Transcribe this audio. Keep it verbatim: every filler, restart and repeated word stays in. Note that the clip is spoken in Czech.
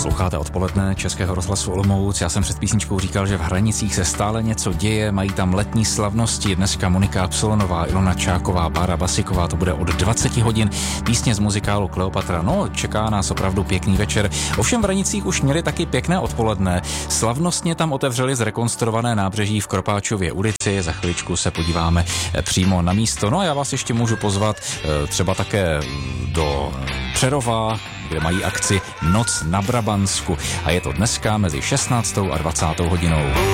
Posloucháte odpoledne Českého rozhlasu Olomouc. Já jsem před písničkou říkal, že v Hranicích se stále něco děje, mají tam letní slavnosti. Dneska Monika Absolonová, Ilona Čáková, Bára Basiková, to bude od dvaceti hodin. Písně z muzikálu Kleopatra. No, čeká nás opravdu pěkný večer. Ovšem v Hranicích už měli taky pěkné odpoledne. Slavnostně tam otevřeli zrekonstruované nábřeží v Kropáčově ulici. Za chviličku se podíváme přímo na místo. No a já vás ještě můžu pozvat třeba také do Přerova, kde mají akci Noc na Brabantsku. A je to dneska mezi šestnáctou a dvacátou hodinou.